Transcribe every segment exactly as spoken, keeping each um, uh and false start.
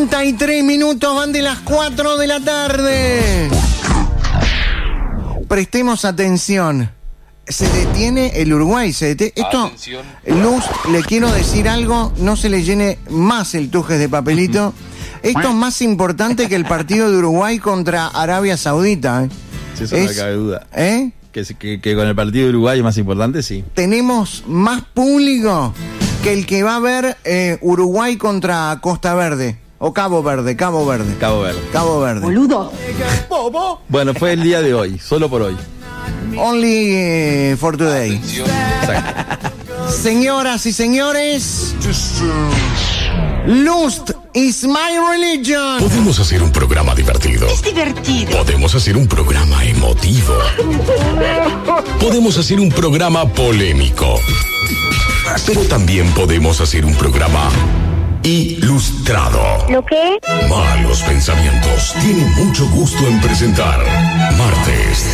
treinta y tres minutos van de las cuatro de la tarde. Prestemos atención. Se detiene el Uruguay, se detiene. Esto, atención. Luz, le quiero decir algo, no se le llene más el tujes de papelito. Esto es más importante que el partido de Uruguay contra Arabia Saudita. ¿eh? Sí, eso es, no cabe duda. ¿Eh? Que, que, que con el partido de Uruguay es más importante, sí. Tenemos más público que el que va a ver eh, Uruguay contra Costa Verde. O Cabo Verde, Cabo Verde. Cabo Verde. Cabo Verde. Boludo. Bueno, fue el día de hoy, solo por hoy. Only uh, for today. Exacto. Señoras y señores, Lust is my religion. Podemos hacer un programa divertido. Es divertido. Podemos hacer un programa emotivo. Podemos hacer un programa polémico. Pero también podemos hacer un programa ilustrado. ¿Lo qué? Malos Pensamientos tiene mucho gusto en presentar Martes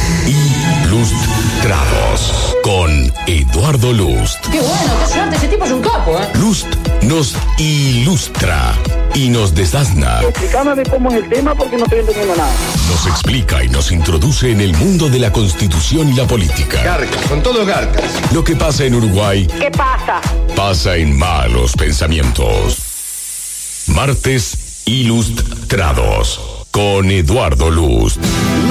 Ilustrados con Eduardo Lust. Qué bueno, qué suerte, ese tipo es un capo, ¿eh? Lust nos ilustra y nos desasna. Explícame cómo es el tema porque no estoy entendiendo nada. Nos explica y nos introduce en el mundo de la Constitución y la política. Garcas, son todos garcas. Lo que pasa en Uruguay. ¿Qué pasa? Pasa en Malos Pensamientos. Martes Ilustrados con Eduardo Lust.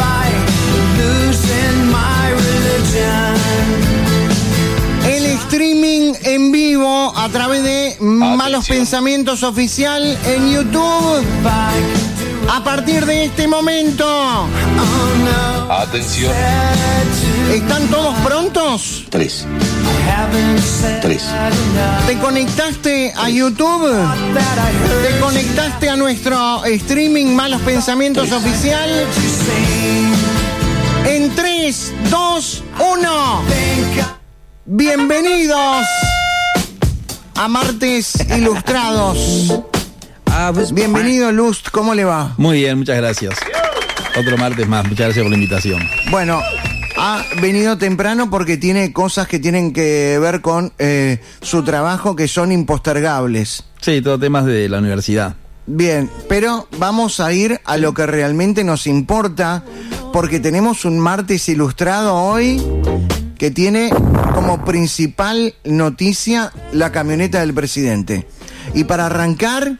El streaming en vivo a través de Atención. Malos Pensamientos Oficial en YouTube. A partir de este momento. Atención. ¿Están todos prontos? Tres. Tres. ¿Te conectaste a YouTube? ¿Te conectaste a nuestro streaming Malos Pensamientos Tres. Oficial? En tres, dos, uno. Bienvenidos a Martes Ilustrados. Bienvenido, Lust, ¿cómo le va? Muy bien, muchas gracias. Otro martes más, muchas gracias por la invitación. Bueno, ha venido temprano porque tiene cosas que tienen que ver con eh, su trabajo que son impostergables. Sí, todo temas de la universidad. Bien, pero vamos a ir a lo que realmente nos importa, porque tenemos un Martes Ilustrado hoy que tiene como principal noticia la camioneta del presidente. Y para arrancar,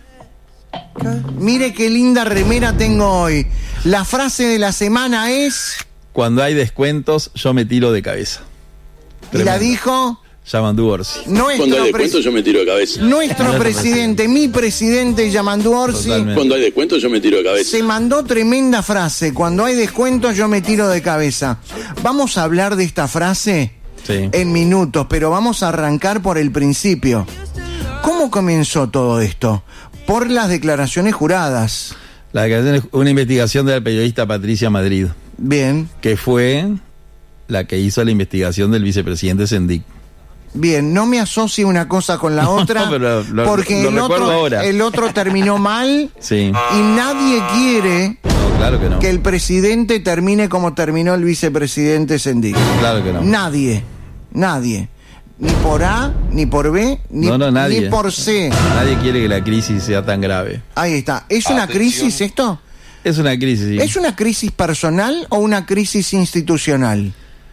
mire qué linda remera tengo hoy. La frase de la semana es: cuando hay descuentos, yo me tiro de cabeza. Tremendo. Y la dijo Yamandu Orsi. Cuando hay descuentos, yo me tiro de cabeza. Nuestro presidente, mi presidente Yamandu Orsi. Totalmente. Cuando hay descuentos, yo me tiro de cabeza. Se mandó tremenda frase. Cuando hay descuentos, yo me tiro de cabeza. Vamos a hablar de esta frase sí. en minutos, pero vamos a arrancar por el principio. ¿Cómo comenzó todo esto? Por las declaraciones juradas. La declaración es una investigación de la periodista Patricia Madrid. Bien. Que fue la que hizo la investigación del vicepresidente Sendik. Bien, no me asocie una cosa con la otra, no, pero lo, porque lo, lo el, otro, ahora. el otro terminó mal sí. y nadie quiere no, claro que, no. que el presidente termine como terminó el vicepresidente Sendik. Claro que no. Nadie, nadie. Ni por A, ni por B, ni, no, no, nadie. ni por C. Nadie quiere que la crisis sea tan grave. Ahí está. ¿Es una Atención. crisis esto? Es una crisis, sí. ¿Es una crisis personal o una crisis institucional?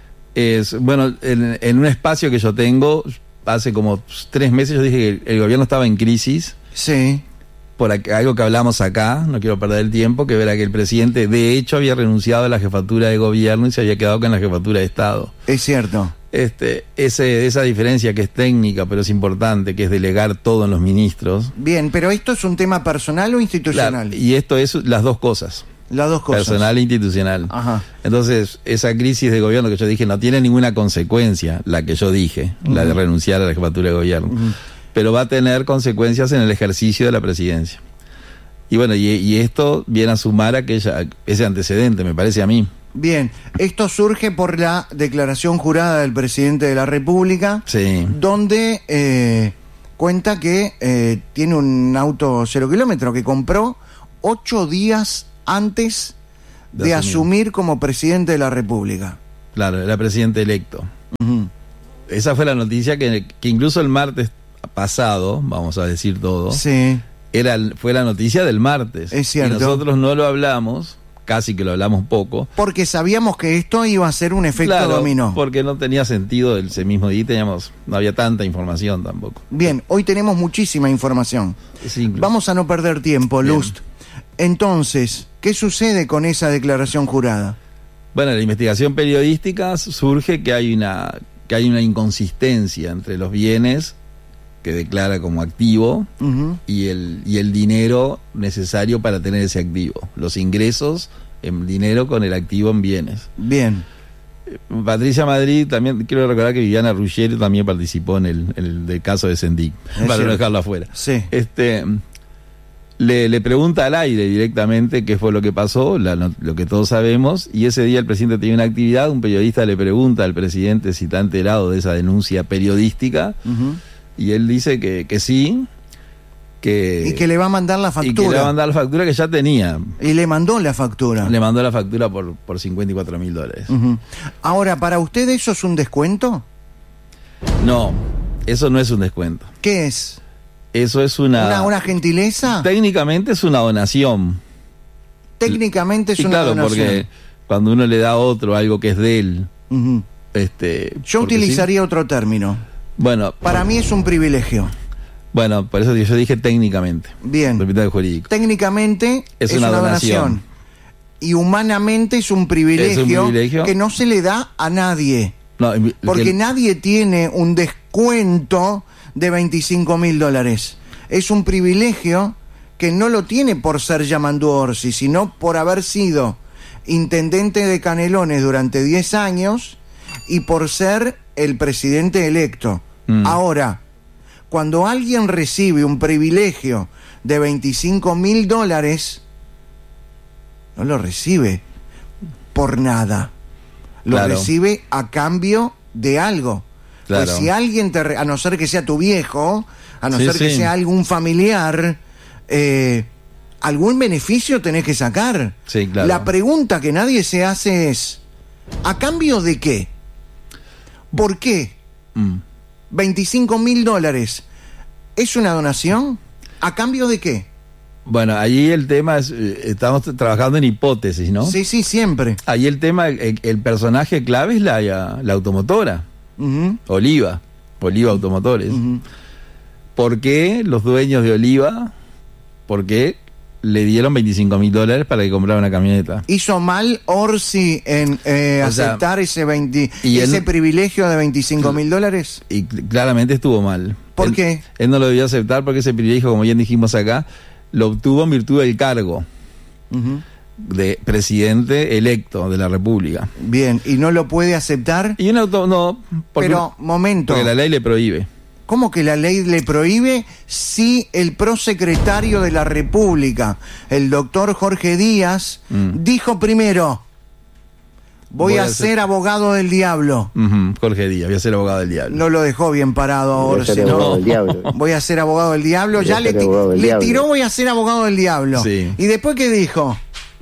Es, bueno, en, en un espacio que yo tengo, hace como tres meses yo dije que el gobierno estaba en crisis. Sí. Por algo que hablamos acá, no quiero perder el tiempo, que era que el presidente de hecho había renunciado a la jefatura de gobierno y se había quedado con la jefatura de Estado. Es cierto. Este, ese, esa diferencia que es técnica, pero es importante, que es delegar todo en los ministros. Bien, pero ¿esto es un tema personal o institucional? Claro, y esto es las dos cosas. Las dos cosas. Personal e institucional. Ajá. Entonces, esa crisis de gobierno que yo dije no tiene ninguna consecuencia, la que yo dije, uh-huh. la de renunciar a la jefatura de gobierno. Uh-huh. Pero va a tener consecuencias en el ejercicio de la presidencia. Y bueno, y, y esto viene a sumar aquella, ese antecedente, me parece a mí. Bien, esto surge por la declaración jurada del presidente de la República, sí. donde eh, cuenta que eh, tiene un auto cero kilómetro que compró ocho días antes de, de asumir. asumir como presidente de la República. Claro, era presidente electo. Uh-huh. Esa fue la noticia que, que incluso el martes pasado, vamos a decir todo, sí. era, fue la noticia del martes. Es cierto. Y nosotros no lo hablamos, casi que lo hablamos poco. Porque sabíamos que esto iba a ser un efecto Claro, dominó. porque no tenía sentido ese mismo día, teníamos, no había tanta información tampoco. Bien, hoy tenemos muchísima información. Sí, Vamos a no perder tiempo, Bien. Lust. Entonces, ¿qué sucede con esa declaración jurada? Bueno, la investigación periodística surge que hay una que hay una inconsistencia entre los bienes que declara como activo Uh-huh. y el y el dinero necesario para tener ese activo, los ingresos en dinero con el activo en bienes. Bien. Patricia Madrid, también quiero recordar que Viviana Ruggiero también participó en el, en el del caso de Sendic, para cierto. no dejarlo afuera. Sí. Este le, le pregunta al aire directamente qué fue lo que pasó, la, no- lo que todos sabemos, y ese día el presidente tenía una actividad, un periodista le pregunta al presidente si está enterado de esa denuncia periodística, Uh-huh. y él dice que, que sí, que, Y que le va a mandar la y que le va a factura. mandar la factura que ya tenía. Y le mandó la factura. Le mandó la factura por, por cincuenta y cuatro mil dólares. Ujú. Ahora, ¿para usted eso es un descuento? No, eso no es un descuento. ¿Qué es? Eso es una... ¿Una, una gentileza? Técnicamente es una donación. Técnicamente es Y una claro, donación. porque cuando uno le da a otro algo que es de él, Ujú. este... Yo porque utilizaría otro término. sí. Bueno, Para mí es un privilegio. bueno, por eso yo dije técnicamente. Bien. Repito, jurídico. Técnicamente Es una donación. Y humanamente es un privilegio, Es un privilegio. que no se le da a nadie. No, el- Porque el- nadie tiene un descuento de veinticinco mil dólares. Es un privilegio que no lo tiene por ser Yamandu Orsi, sino por haber sido intendente de Canelones durante diez años y por ser el presidente electo. Mm. Ahora, cuando alguien recibe un privilegio de veinticinco mil dólares, no lo recibe por nada. Lo Claro. recibe a cambio de algo. Claro. Pues si alguien te... re- a no ser que sea tu viejo, a no Sí, ser que sí. sea algún familiar, eh, algún beneficio tenés que sacar. Sí, claro. La pregunta que nadie se hace es, ¿a cambio de qué? ¿Por qué? Mm. veinticinco mil dólares. ¿Es una donación? ¿A cambio de qué? Bueno, ahí el tema es, eh, estamos t- trabajando en hipótesis, ¿no? Sí, sí, siempre. Ahí el tema, el, el personaje clave es la, la automotora, Ujú, Oliva, Oliva Automotores. ujú. ¿Por qué los dueños de Oliva, por qué le dieron veinticinco mil dólares para que comprara una camioneta? ¿Hizo mal Orsi en eh, O sea, aceptar ese, veinte, y ese él- privilegio de veinticinco mil dólares? Y cl- claramente estuvo mal. ¿Por Él- qué? Él no lo debió aceptar porque ese privilegio, como bien dijimos acá, lo obtuvo en virtud del cargo Ujú. de presidente electo de la República. Bien, ¿y no lo puede aceptar? Y un auto, no, porque, Pero, momento, porque la ley le prohíbe. ¿cómo que la ley le prohíbe si el prosecretario de la República, el doctor Jorge Díaz, Mm. dijo primero, voy, Voy a a ser ser- abogado del diablo? Ujú, Jorge Díaz, voy a ser abogado del diablo. No lo dejó bien parado ahora, Voy a ser ¿no? abogado del diablo. Voy a ser abogado del diablo. Voy a Ya le, ser ti- abogado del le diablo. tiró voy a ser abogado del diablo. Sí. ¿Y después qué dijo?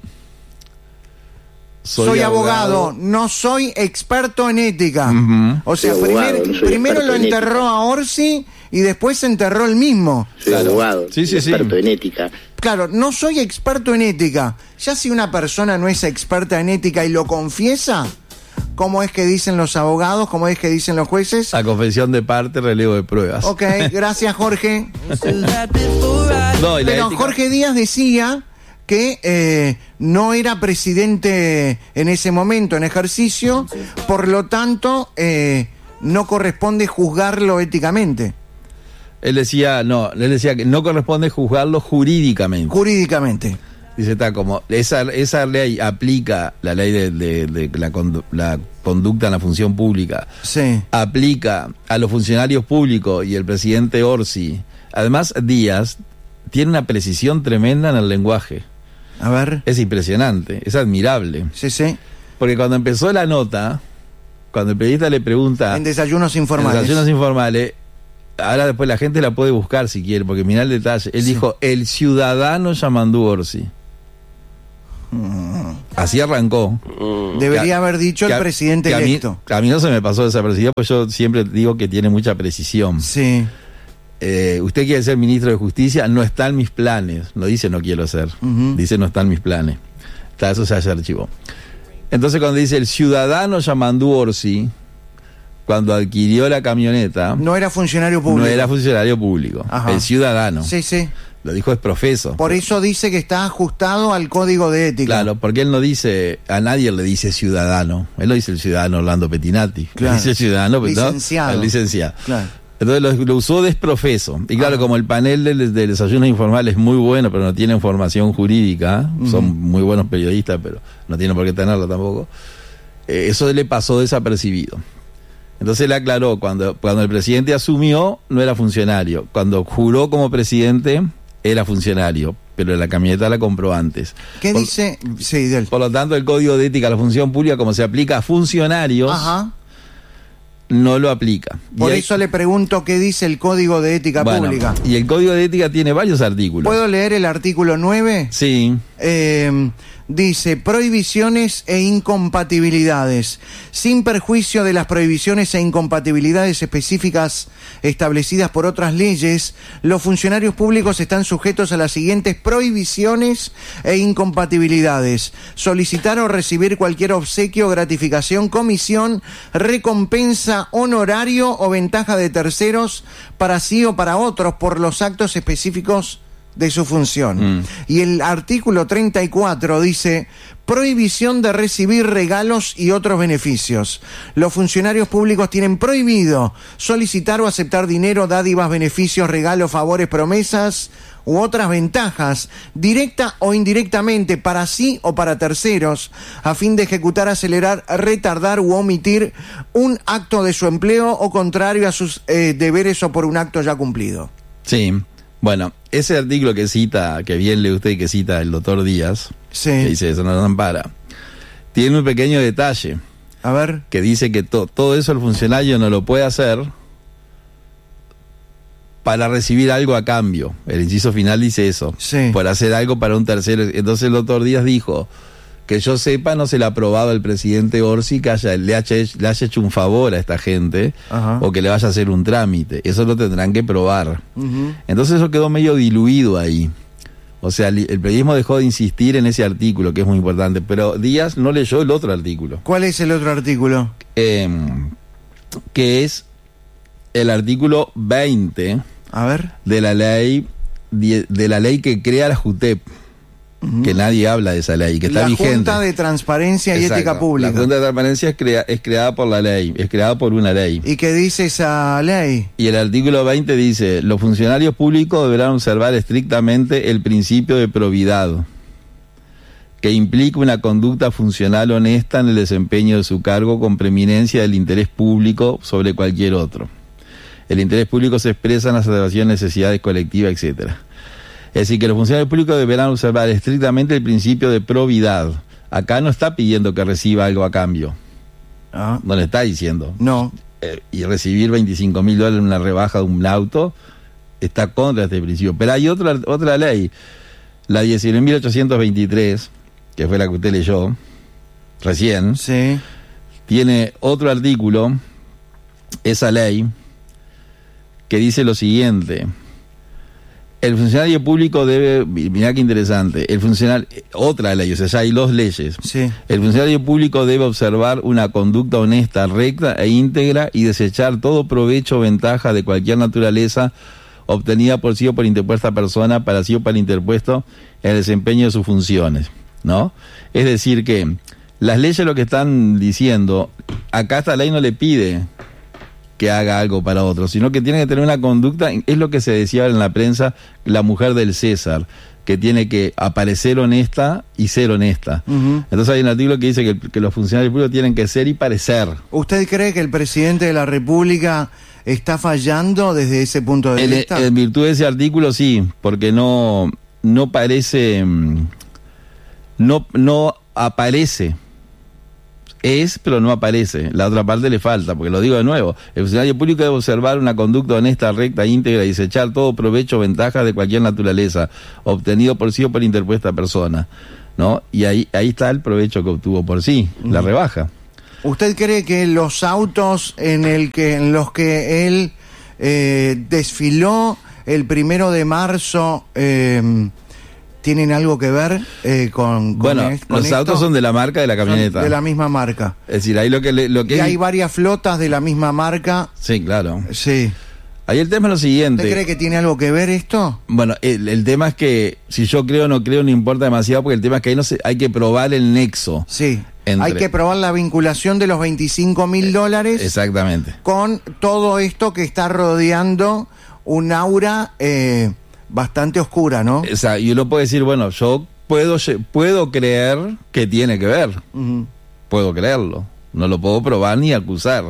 Soy, abogado, no soy experto en ética. Ujú. O sea, Soy abogado, primer- no soy primero experto lo en enterró ética. a Orsi y después se enterró él mismo. Soy Claro. abogado, Sí, sí, sí. experto en ética. Claro, no soy experto en ética. Ya si una persona no es experta en ética y lo confiesa, ¿cómo es que dicen los abogados? ¿Cómo es que dicen los jueces? A confesión de parte, relevo de pruebas. Ok, gracias Jorge. No, y la Pero ética- Jorge Díaz decía que eh, no era presidente en ese momento, en ejercicio, por lo tanto eh, no corresponde juzgarlo éticamente, Él decía, no, él decía que no corresponde juzgarlo jurídicamente. jurídicamente. Dice, está como, esa, esa ley aplica, la ley de, de- de la, condu- la conducta en la función pública, Sí. aplica a los funcionarios públicos y el presidente Orsi. Además, Díaz tiene una precisión tremenda en el lenguaje. A ver. Es impresionante, es admirable. Sí, sí. Porque cuando empezó la nota, cuando el periodista le pregunta... En desayunos en informales. desayunos informales, ahora después la gente la puede buscar si quiere, porque mira el detalle. Él Sí. dijo, el ciudadano Yamandu Orsi. Así arrancó. Debería Que a- haber dicho que el a- presidente que a mí- electo. que a mí no se me pasó desapercibido, pues yo siempre digo que tiene mucha precisión. Sí. eh, usted quiere ser ministro de Justicia, no está en mis planes. No dice no quiero ser, uh-huh. dice no está en mis planes. Está, eso se archivó. Entonces cuando dice el ciudadano Yamandú Orsi, cuando adquirió la camioneta... No era funcionario público. No era funcionario público, Ajá. el ciudadano. Sí, sí. Lo dijo es profeso. Por eso dice que está ajustado al código de ética. Claro, porque él no dice, a nadie le dice ciudadano. Él lo dice el ciudadano Orlando Pettinati. Claro. Le dice ciudadano, licenciado. ¿no? El licenciado. Claro. Entonces lo, lo usó desprofeso. Y claro, ah. como el panel de, de desayunos informales es muy bueno, pero no tienen formación jurídica, uh-huh. son muy buenos periodistas, pero no tienen por qué tenerlo tampoco, eh, eso le pasó desapercibido. Entonces le aclaró, cuando, cuando el presidente asumió, no era funcionario. Cuando juró como presidente, era funcionario, pero la camioneta la compró antes. ¿Qué por, dice? Sí, del... Por lo tanto, el Código de Ética de la Función Pública, como se aplica a funcionarios, Ajá. no lo aplica. Por y eso hay... le pregunto qué dice el Código de Ética bueno, Pública. Y el Código de Ética tiene varios artículos. ¿Puedo leer el artículo nueve? Sí. Eh, dice, prohibiciones e incompatibilidades. Sin perjuicio de las prohibiciones e incompatibilidades específicas establecidas por otras leyes, los funcionarios públicos están sujetos a las siguientes prohibiciones e incompatibilidades: solicitar o recibir cualquier obsequio, gratificación, comisión, recompensa, honorario o ventaja de terceros para sí o para otros por los actos específicos de su función. Mm. Y el artículo treinta y cuatro dice: prohibición de recibir regalos y otros beneficios. Los funcionarios públicos tienen prohibido solicitar o aceptar dinero, dádivas, beneficios, regalos, favores, promesas u otras ventajas, directa o indirectamente, para sí o para terceros, a fin de ejecutar, acelerar, retardar u omitir un acto de su empleo o contrario a sus eh, deberes o por un acto ya cumplido. Sí. Bueno, ese artículo que cita, que bien lee usted, que cita el doctor Díaz, sí. que dice eso no ampara, tiene un pequeño detalle. A ver. Que dice que to, todo eso el funcionario no lo puede hacer para recibir algo a cambio. El inciso final dice eso. Sí. Por hacer algo para un tercero. Entonces el doctor Díaz dijo, que yo sepa, no se le ha aprobado al presidente Orsi que haya, le, haya, le haya hecho un favor a esta gente, Ajá. o que le vaya a hacer un trámite. Eso lo tendrán que probar. Uh-huh. Entonces eso quedó medio diluido ahí. O sea, el, el periodismo dejó de insistir en ese artículo, que es muy importante, pero Díaz no leyó el otro artículo. ¿Cuál es el otro artículo? Eh, que es el artículo veinte a ver. de la ley de la ley que crea la JUTEP. Que nadie habla de esa ley, que está la vigente. La Junta de Transparencia y Exacto. Ética Pública. La Junta de Transparencia es, crea, es creada por la ley, es creada por una ley. ¿Y qué dice esa ley? Y el artículo veinte dice, los funcionarios públicos deberán observar estrictamente el principio de probidad, que implica una conducta funcional honesta en el desempeño de su cargo con preeminencia del interés público sobre cualquier otro. El interés público se expresa en la satisfacción de necesidades colectivas, etcétera. Es decir, que los funcionarios públicos deberán observar estrictamente el principio de probidad. Acá no está pidiendo que reciba algo a cambio. Ah. No le está diciendo. No. Eh, y recibir veinticinco mil dólares en una rebaja de un auto está contra este principio. Pero hay otra, otra ley, la diecinueve mil ochocientos veintitrés, que fue la que usted leyó recién. Sí. Tiene otro artículo, esa ley, que dice lo siguiente: el funcionario público debe, mirá qué interesante, el funcionario, otra ley, o sea, ya hay dos leyes. Sí. El funcionario público debe observar una conducta honesta, recta e íntegra y desechar todo provecho o ventaja de cualquier naturaleza obtenida por sí o por interpuesta persona, para sí o para interpuesto en el desempeño de sus funciones, ¿no? Es decir que las leyes lo que están diciendo, acá esta ley no le pide que haga algo para otro, sino que tiene que tener una conducta, es lo que se decía en la prensa, la mujer del César, que tiene que aparecer honesta y ser honesta. Uh-huh. Entonces hay un artículo que dice que, que los funcionarios públicos tienen que ser y parecer. ¿Usted cree que el presidente de la República está fallando desde ese punto de en, vista? En virtud de ese artículo sí, porque no, no parece, no, no aparece. Es, pero no aparece. La otra parte le falta, porque lo digo de nuevo. El funcionario público debe observar una conducta honesta, recta, íntegra y desechar todo provecho o ventaja de cualquier naturaleza, obtenido por sí o por interpuesta persona, ¿no? Y ahí, ahí está el provecho que obtuvo por sí, uh-huh. la rebaja. ¿Usted cree que los autos en, el que, en los que él eh, desfiló el primero de marzo. Eh, ¿Tienen algo que ver eh, con, con Bueno, es, con los esto? autos son de la marca de la camioneta. De la misma marca. Es decir, ahí lo que... le- Lo que Y es- hay varias flotas de la misma marca. Sí, claro. Sí. Ahí el tema es lo siguiente. ¿Usted cree que tiene algo que ver esto? Bueno, el, el tema es que si yo creo o no creo no importa demasiado, porque el tema es que ahí no se, hay que probar el nexo. Sí. Entre- Hay que probar la vinculación de los veinticinco mil dólares Exactamente. con todo esto que está rodeando un aura eh, bastante oscura, ¿no? O sea, y uno puede decir, bueno, yo puedo, lle- puedo creer que tiene que ver. Ujú. Puedo creerlo. No lo puedo probar ni acusar.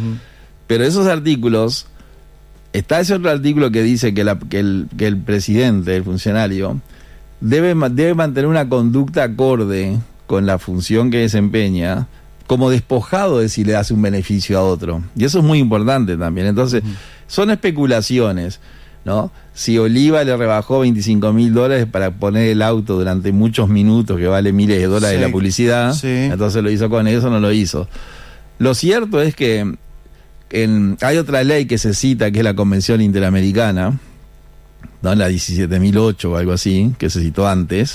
Pero esos artículos, está ese otro artículo que dice que, la, que, el, que el presidente, el funcionario, debe, ma- debe mantener una conducta acorde con la función que desempeña, como despojado de si le hace un beneficio a otro. Y eso es muy importante también. Entonces, son especulaciones, ¿no? Si Oliva le rebajó veinticinco mil dólares para poner el auto durante muchos minutos, que vale miles de dólares Sí. la publicidad, Sí. entonces lo hizo con eso, no lo hizo. Lo cierto es que en, hay otra ley que se cita, que es la Convención Interamericana, ¿no? La diecisiete mil ocho o algo así, que se citó antes,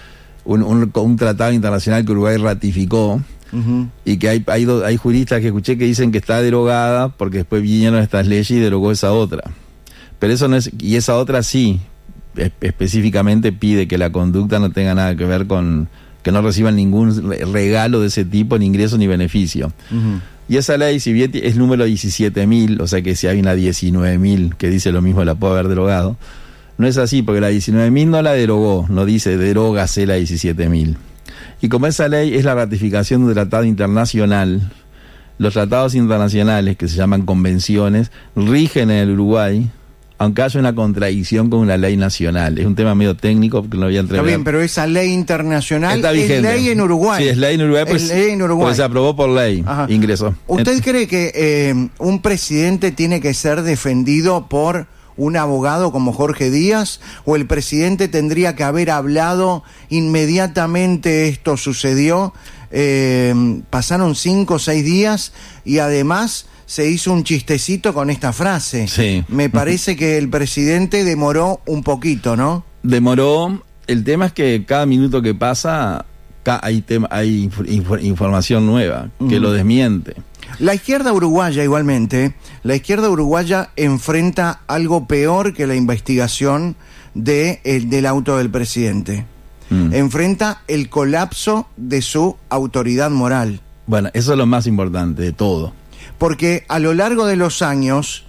un, un, un tratado internacional que Uruguay ratificó, Ujú. y que hay, hay, do- hay juristas que escuché que dicen que está derogada porque después vinieron estas leyes y derogó esa otra. Pero eso no es, y esa otra sí, es- específicamente pide que la conducta no tenga nada que ver con, que no reciban ningún re- regalo de ese tipo, ni ingreso ni beneficio. Ujú. Y esa ley, si bien es número diecisiete mil, o sea que si hay una diecinueve mil que dice lo mismo, la puede haber derogado, no es así, porque la diecinueve mil no la derogó, no dice derógase la diecisiete mil. Y como esa ley es la ratificación de un tratado internacional, los tratados internacionales, que se llaman convenciones, rigen en el Uruguay, aunque haya una contradicción con una ley nacional. Es un tema medio técnico, porque no lo voy a Está entregar. bien, pero esa ley internacional Está es vigente. ley en Uruguay. Sí, es ley en Uruguay, pues, Es ley en Uruguay. porque se aprobó por ley, Ajá. ingresó. ¿Usted cree que eh, un presidente tiene que ser defendido por un abogado como Jorge Díaz? ¿O el presidente tendría que haber hablado inmediatamente esto sucedió? Eh, pasaron cinco o seis días y además se hizo un chistecito con esta frase. Sí. Me parece que el presidente demoró un poquito, ¿no? Demoró. El tema es que cada minuto que pasa ca- hay, tema, hay inf- inf- información nueva que Ujú. lo desmiente. La izquierda uruguaya igualmente, la izquierda uruguaya enfrenta algo peor que la investigación de, el, del auto del presidente. Mm. Enfrenta el colapso de su autoridad moral. Bueno, eso es lo más importante de todo. Porque a lo largo de los años,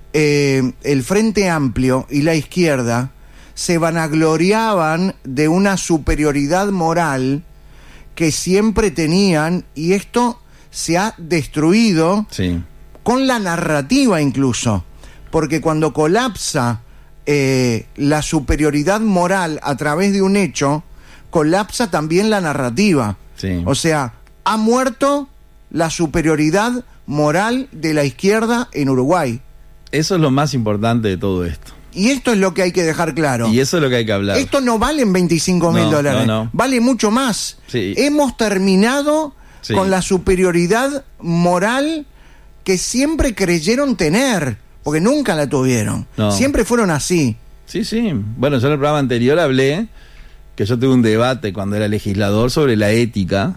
eh, el Frente Amplio y la izquierda se vanagloriaban de una superioridad moral que siempre tenían, y esto se ha destruido Sí. con la narrativa incluso, porque cuando colapsa eh, la superioridad moral a través de un hecho, colapsa también la narrativa. Sí. O sea, ha muerto la superioridad moral de la izquierda en Uruguay. Eso es lo más importante de todo esto. Y esto es lo que hay que dejar claro. Y eso es lo que hay que hablar. Esto no vale veinticinco mil No, dólares, no, no. vale mucho más. Sí. Hemos terminado Sí. con la superioridad moral que siempre creyeron tener, porque nunca la tuvieron. No. Siempre fueron así. Sí, sí. Bueno, yo en el programa anterior hablé que yo tuve un debate cuando era legislador sobre la ética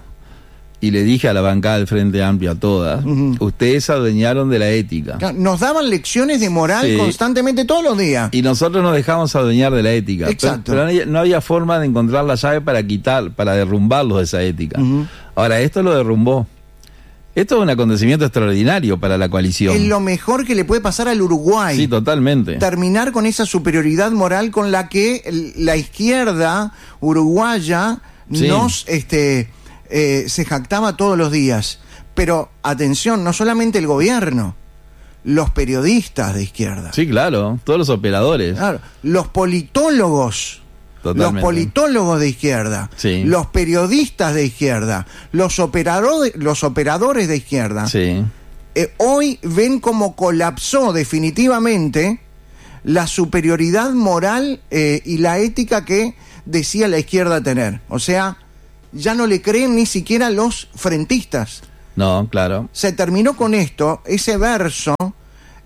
y le dije a la bancada del Frente Amplio, a todas, Ujú. ustedes se adueñaron de la ética. Nos daban lecciones de moral Sí. constantemente todos los días. Y nosotros nos dejamos adueñar de la ética. Exacto. Pero, pero no, había, no había forma de encontrar la llave para quitar, para derrumbarlos de esa ética. Ujú. Ahora, esto lo derrumbó. Esto es un acontecimiento extraordinario para la coalición. Es lo mejor que le puede pasar al Uruguay. Sí, totalmente. Terminar con esa superioridad moral con la que el- la izquierda uruguaya Sí. nos este eh, se jactaba todos los días. Pero atención, no solamente el gobierno, los periodistas de izquierda, Sí, claro. Todos los operadores. claro, los politólogos, Totalmente. los politólogos de izquierda, Sí. los periodistas de izquierda, los operadores, los operadores de izquierda. Sí. Eh, hoy ven cómo colapsó definitivamente la superioridad moral eh, y la ética que decía la izquierda tener. O sea, ya no le creen ni siquiera los frentistas. No, claro. Se terminó con esto, ese verso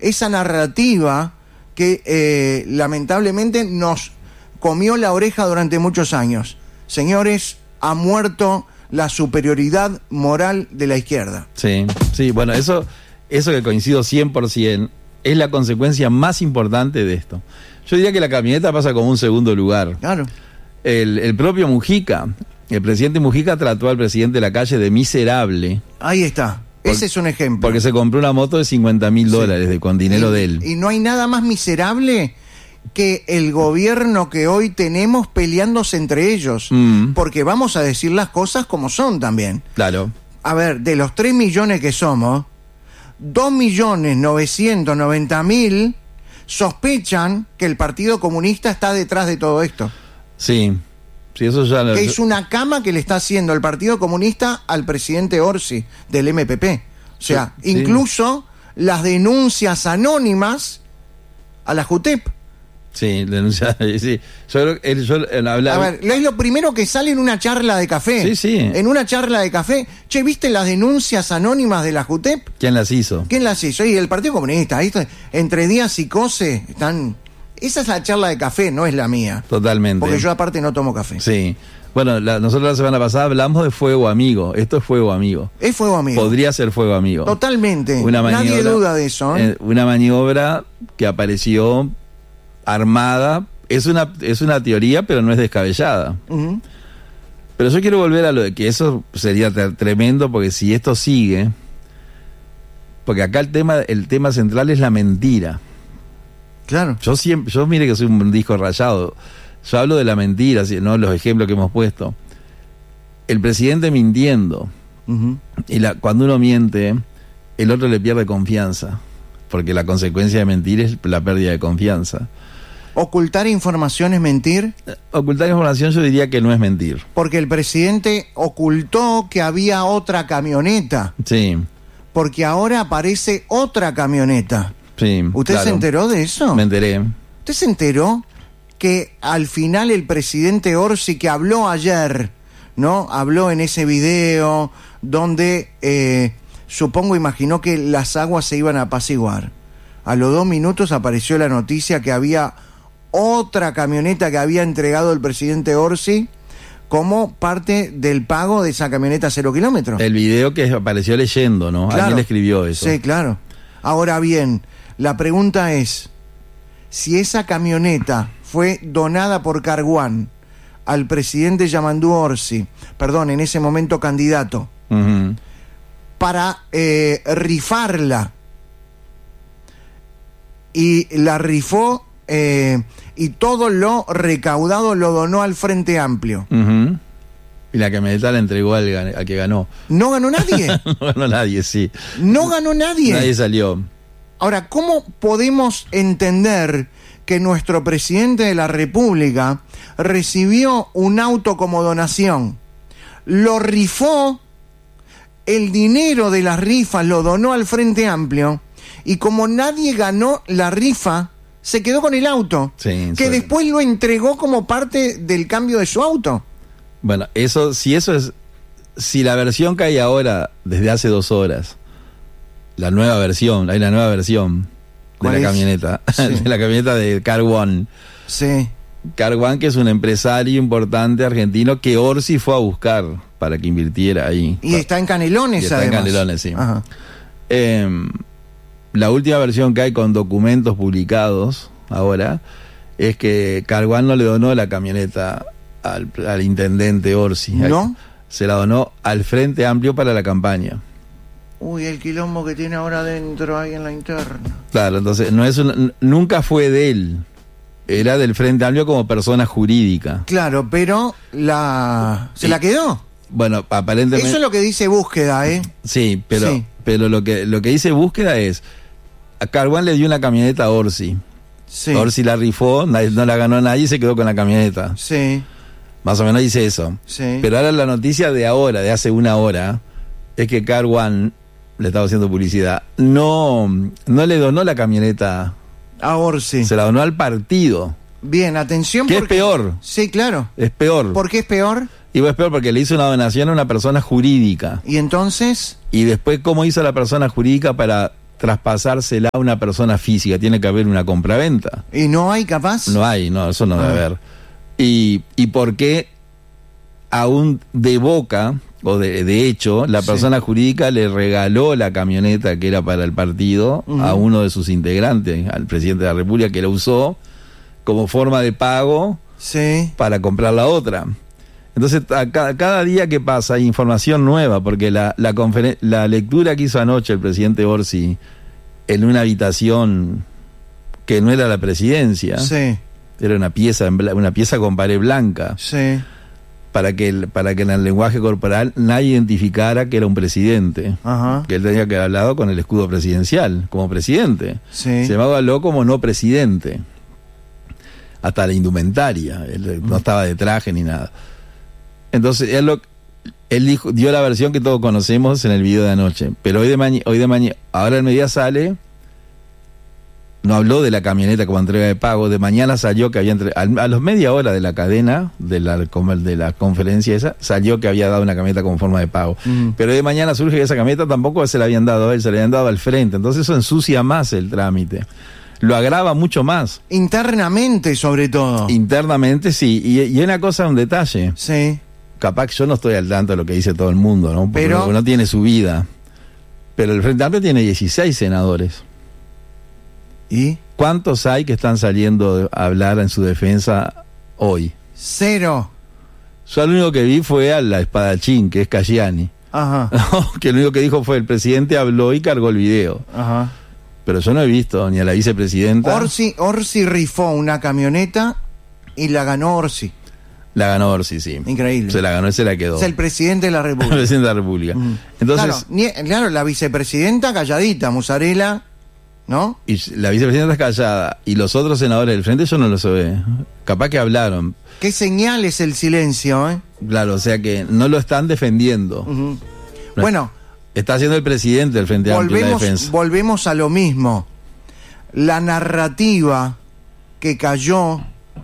esa narrativa que eh, lamentablemente nos comió la oreja durante muchos años. Señores, ha muerto la superioridad moral de la izquierda. Sí, sí, bueno, eso, eso que coincido cien por ciento es la consecuencia más importante de esto. Yo diría que la camioneta pasa como un segundo lugar. Claro. El, el propio Mujica, el presidente Mujica trató al presidente de la calle de miserable. Ahí está. Por, Ese es un ejemplo. Porque se compró una moto de cincuenta mil dólares de, con dinero y, de él. Y no hay nada más miserable que el gobierno que hoy tenemos peleándose entre ellos. Mm. Porque vamos a decir las cosas como son también. Claro. A ver, de los tres millones que somos, dos millones novecientos noventa mil sospechan que el Partido Comunista está detrás de todo esto. Sí, sí, eso ya lo... Que es una cama que le está haciendo el Partido Comunista al presidente Orsi del M P P. O sea, sí, incluso sí. las denuncias anónimas a la JUTEP. Sí, denuncia, sí. Yo, él, yo él hablaba... A ver, es lo primero que sale en una charla de café. Sí, sí. En una charla de café. Che, ¿viste las denuncias anónimas de la JUTEP? ¿Quién las hizo? ¿Quién las hizo? Y el Partido Comunista. Ahí está, entre Díaz y Cose están... Esa es la charla de café, no es la mía. Totalmente. Porque yo aparte no tomo café. Sí. Bueno, la, nosotros la semana pasada hablamos de fuego amigo. Esto es fuego amigo. Es fuego amigo. Podría ser fuego amigo. Totalmente. Una maniobra, nadie duda de eso. ¿eh? Una maniobra que apareció armada. Es una, es una teoría, pero no es descabellada. Uh-huh. Pero yo quiero volver a lo de que eso sería t- tremendo, porque si esto sigue, porque acá el tema, el tema central es la mentira. Claro. Yo siempre, yo mire que soy un disco rayado. Yo hablo de la mentira, no los ejemplos que hemos puesto. El presidente mintiendo. Uh-huh. Y la, cuando uno miente, el otro le pierde confianza. Porque la consecuencia de mentir es la pérdida de confianza. ¿Ocultar información es mentir? Ocultar información yo diría que no es mentir. Porque el presidente ocultó que había otra camioneta. Sí. Porque ahora aparece otra camioneta. Sí. ¿Usted claro. se enteró de eso? Me enteré. ¿Usted se enteró que al final el presidente Orsi, que habló ayer, ¿no? Habló en ese video donde eh, supongo imaginó que las aguas se iban a apaciguar. A los dos minutos apareció la noticia que había otra camioneta que había entregado el presidente Orsi como parte del pago de esa camioneta cero kilómetros. El video que apareció leyendo, ¿no? Claro. Alguien le escribió eso. Sí, claro. Ahora bien, la pregunta es, si esa camioneta fue donada por Carguán al presidente Yamandú Orsi, perdón, en ese momento candidato, uh-huh. para eh, rifarla, y la rifó eh, y todo lo recaudado lo donó al Frente Amplio. Uh-huh. Y la camioneta la entregó al, al que ganó. ¿No ganó nadie? No ganó nadie, sí. ¿No ganó nadie? Nadie salió. Ahora, ¿cómo podemos entender que nuestro presidente de la República recibió un auto como donación, lo rifó, el dinero de las rifas lo donó al Frente Amplio, y como nadie ganó la rifa, se quedó con el auto, sí, que sí. después lo entregó como parte del cambio de su auto? Bueno, eso, si eso es, si la versión que hay ahora, desde hace dos horas, la nueva versión, hay una nueva versión de la es? camioneta, Sí. de la camioneta de Carguán. Sí. Carguán, que es un empresario importante argentino que Orsi fue a buscar para que invirtiera ahí. Y está en Canelones, y está además. en Canelones, sí. Ajá. Eh, la última versión que hay con documentos publicados ahora es que Carguán no le donó la camioneta al, al intendente Orsi. ¿No? Se la donó al Frente Amplio para la campaña. Uy, el quilombo que tiene ahora dentro ahí en la interna. Claro, entonces no es un, nunca fue de él. Era del Frente Amplio como persona jurídica. Claro, pero la se Sí. la quedó. Bueno, aparentemente. Eso es lo que dice búsqueda, ¿eh? Sí, pero, Sí. pero lo que lo que dice búsqueda es, a Carguán le dio una camioneta a Orsi. Sí. Orsi la rifó, nadie- no la ganó nadie y se quedó con la camioneta. Sí, Más o menos dice eso. sí. Pero ahora la noticia de ahora, de hace una hora, es que Carguán, le estaba haciendo publicidad, no, no le donó la camioneta, A Orsi. se la donó al partido. Bien, atención. Que es porque- peor. Sí, claro. Es peor. ¿Por qué es peor? Y es peor porque le hizo una donación a una persona jurídica. Y entonces, Y después, ¿cómo hizo la persona jurídica para traspasársela a una persona física, tiene que haber una compraventa. ¿Y no hay capaz? No hay, no, eso no Ah. debe haber. Y, y por qué aún de boca, o de, de hecho, la Sí. persona jurídica le regaló la camioneta que era para el partido Ujú. a uno de sus integrantes, al presidente de la República, que la usó como forma de pago Sí. para comprar la otra. Entonces, a ca- cada día que pasa hay información nueva, porque la, la, conferen- la lectura que hizo anoche el presidente Orsi en una habitación que no era la presidencia, Sí. era una pieza, en bla- una pieza con pared blanca, Sí. para que, el- para que en el lenguaje corporal nadie identificara que era un presidente, Ajá. que él tenía que haber hablado con el escudo presidencial, como presidente. Sí. Se llamaba habló como no presidente, hasta la indumentaria, él no estaba de traje ni nada. Entonces él, lo, él dijo, dio la versión que todos conocemos en el video de anoche, pero hoy de mañana, hoy de mañana, ahora el mediodía sale, no habló de la camioneta como entrega de pago, de mañana salió que había entre, a, a los media hora de la cadena de la, de la conferencia esa, salió que había dado una camioneta como forma de pago. Mm. Pero hoy de mañana surge que esa camioneta tampoco se la habían dado a él, se la habían dado al frente, entonces eso ensucia más el trámite, lo agrava mucho más. Internamente, sobre todo. Internamente sí, y, y hay una cosa, un detalle, Sí. capaz que yo no estoy al tanto de lo que dice todo el mundo, ¿no? Porque Pero- no tiene su vida. Pero el Frente Amplio tiene dieciséis senadores. ¿Y? ¿Cuántos hay que están saliendo a hablar en su defensa hoy? Cero. Yo lo único que vi fue a la espadachín, que es Cayani, Ajá. que lo único que dijo fue el presidente habló y cargó el video. Ajá. Pero yo no he visto ni a la vicepresidenta. Orsi, Orsi rifó una camioneta y la ganó Orsi. La ganó Orsi, sí. Increíble. Se la ganó y se la quedó. Es el presidente de la El República. presidente de la República. Mm. Entonces, claro, nie- claro, la vicepresidenta calladita, Musarela, ¿no? y la vicepresidenta está callada y los otros senadores del frente yo no lo sé. Capaz que hablaron. ¿Qué señal es el silencio, eh? Claro, o sea que no lo están defendiendo. Ujú. No. Bueno, Está haciendo el presidente del Frente Amplio la volvemos, defensa. volvemos a lo mismo. La narrativa que cayó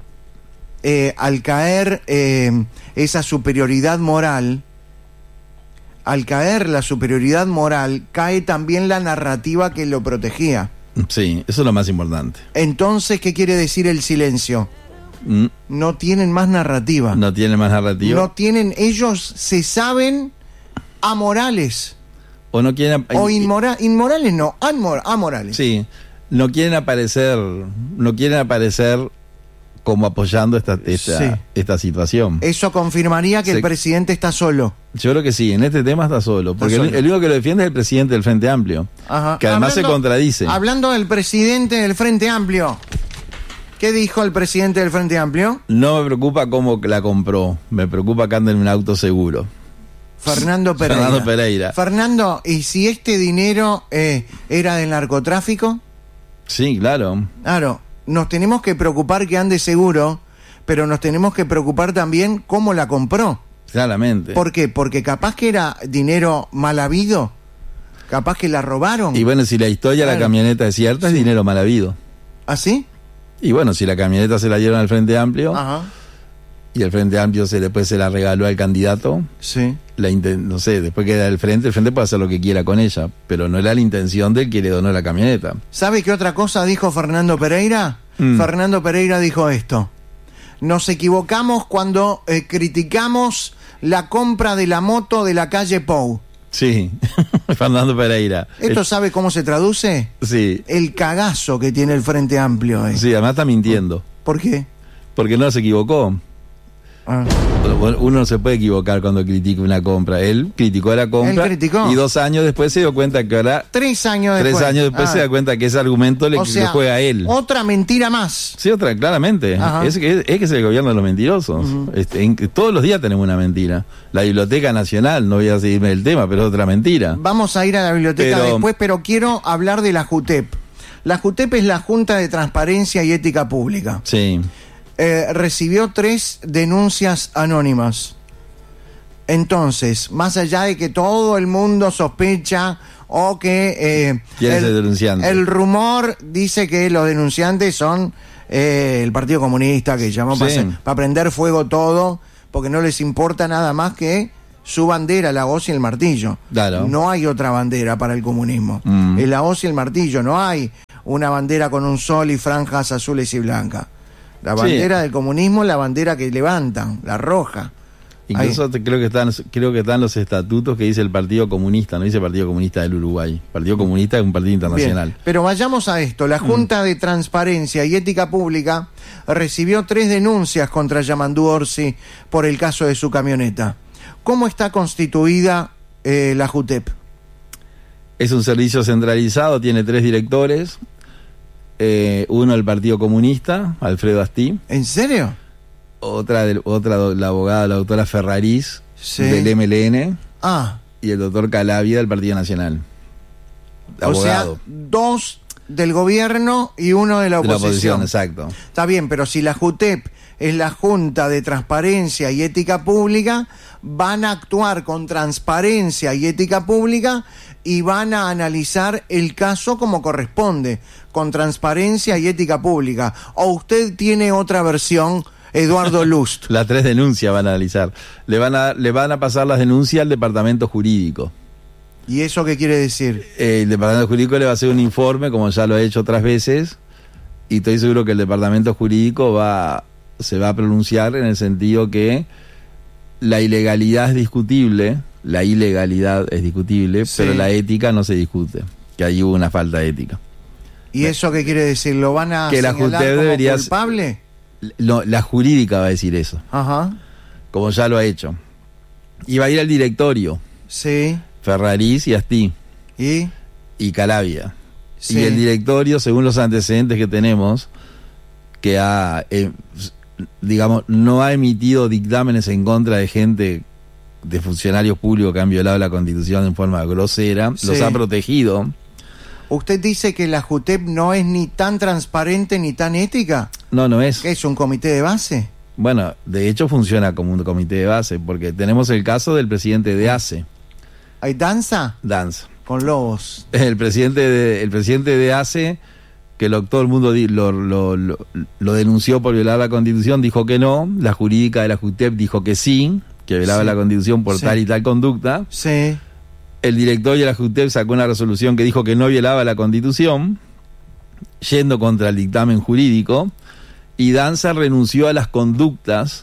eh, al caer eh, esa superioridad moral, al caer la superioridad moral, cae también la narrativa que lo protegía. Sí, eso es lo más importante. Entonces, ¿qué quiere decir el silencio? Mm, No tienen más narrativa. No tiene más narrativa. No tienen, ellos se saben amorales. O no quieren. O inmora, inmorales no, amor, amorales. Sí, no quieren aparecer. No quieren aparecer como apoyando esta, esta, Sí. esta situación. Eso confirmaría que Se- el presidente está solo. Yo creo que sí, en este tema está solo. Porque Está el, solo. el único que lo defiende es el presidente del Frente Amplio. Ajá. Que además se Hablando- contradice. Hablando del presidente del Frente Amplio. ¿Qué dijo el presidente del Frente Amplio? No me preocupa cómo la compró. Me preocupa que ande en un auto seguro. Fernando Pereira. Fernando Pereira. Fernando, ¿y si este dinero eh, era del narcotráfico? Sí, claro. Claro, nos tenemos que preocupar que ande seguro, pero nos tenemos que preocupar también cómo la compró. Claramente. ¿Por qué? Porque capaz que era dinero mal habido, capaz que la robaron. Y bueno, si la historia de la Claro. camioneta es cierta, es dinero mal habido. ¿Así? Y bueno, si la camioneta se la dieron al Frente Amplio Ajá, y el Frente Amplio se después se la regaló al candidato, sí. la inten- no sé, después queda del Frente, el Frente puede hacer lo que quiera con ella, pero no era la intención del que le donó la camioneta. ¿Sabe qué otra cosa dijo Fernando Pereira? Mm. Fernando Pereira dijo esto. Nos equivocamos cuando eh, criticamos la compra de la moto de la calle Pou. Sí, Fernando Pereira. ¿Esto Eh, sabe cómo se traduce? sí, El cagazo que tiene el Frente Amplio. eh. sí, además está mintiendo, ¿Por qué? porque no se equivocó. Ah, Uno no se puede equivocar cuando critica una compra. Él criticó la compra Él criticó. y dos años después se dio cuenta que ahora, Tres años tres después. años después Ah, se da cuenta que ese argumento le, o le sea, juega a él. Otra mentira más. Sí, otra, claramente. Ajá. Es que, es que es el gobierno de los mentirosos. Este, en- todos los días tenemos una mentira. La Biblioteca Nacional, no voy a seguirme el tema, pero es otra mentira. Vamos a ir a la biblioteca Pero- después, pero quiero hablar de la JUTEP. La JUTEP es la Junta de Transparencia y Ética Pública. Sí. Eh, recibió tres denuncias anónimas. Entonces, más allá de que todo el mundo sospecha o que eh, ¿Quién es el denunciante? el rumor dice que los denunciantes son eh, el Partido Comunista, que llamó Sí. para prender fuego todo, porque no les importa nada más que su bandera, la hoz y el martillo. Claro. No hay otra bandera para el comunismo. Mm. Es la hoz y el martillo. No hay una bandera con un sol y franjas azules y blancas. La bandera Sí. del comunismo es la bandera que levantan, la roja. Incluso te- creo que están creo que están los estatutos que dice el Partido Comunista, no dice Partido Comunista del Uruguay. Partido Comunista es un partido internacional. Bien, pero vayamos a esto. La Junta de Transparencia y Ética Pública recibió tres denuncias contra Yamandú Orsi por el caso de su camioneta. ¿Cómo está constituida eh, la JUTEP? Es un servicio centralizado, tiene tres directores. Eh, uno del Partido Comunista, Alfredo Astí. ¿En serio? Otra, del, otra la abogada, la doctora Ferrarís, Sí. del M L N. Ah, Y el doctor Calavia del Partido Nacional. Abogado. o sea, dos del gobierno y uno de la de la oposición. oposición, exacto. Está bien, pero si la JUTEP es la Junta de Transparencia y Ética Pública, van a actuar con transparencia y ética pública y van a analizar el caso como corresponde, con transparencia y ética pública. ¿O usted tiene otra versión, Eduardo Lust? Las tres denuncias van a analizar. Le van a, le van a pasar las denuncias al departamento jurídico. ¿Y eso qué quiere decir? Eh, el departamento jurídico le va a hacer un informe, como ya lo ha hecho otras veces, y estoy seguro que el departamento jurídico va se va a pronunciar en el sentido que la ilegalidad es discutible, la ilegalidad es discutible, Sí. pero la ética no se discute, que ahí hubo una falta de ética. ¿Y eso qué quiere decir? ¿Lo van a Que la señalar JUTEP como debería- culpable? No, la jurídica va a decir eso, Ajá, como ya lo ha hecho. Y va a ir al directorio, sí, Ferrarís y Astí, y... y Calavia. Sí. Y el directorio, según los antecedentes que tenemos, que ha, eh, digamos, no ha emitido dictámenes en contra de gente, de funcionarios públicos que han violado la Constitución en forma grosera, Sí. los ha protegido. ¿Usted dice que la JUTEP no es ni tan transparente ni tan ética? No, no es. ¿Qué es un comité de base? Bueno, de hecho funciona como un comité de base, porque tenemos el caso del presidente de A C E, ¿Hay danza? Danza. Con lobos. El presidente de, el presidente de A C E, que lo, todo el mundo di- lo, lo, lo, lo denunció por violar la Constitución, dijo que no. La jurídica de la JUTEP dijo que sí, que violaba Sí. la Constitución por Sí. tal y tal conducta. Sí. El directorio de la JUTEP sacó una resolución que dijo que no violaba la Constitución, yendo contra el dictamen jurídico, y Danza renunció a las conductas